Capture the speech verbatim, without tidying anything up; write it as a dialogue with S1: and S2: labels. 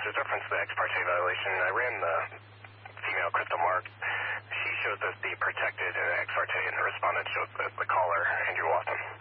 S1: officers reference the ex parte violation. I ran the female Crystal Mark. She shows us the protected ex parte, and the respondent shows the, the caller, Andrew Watson.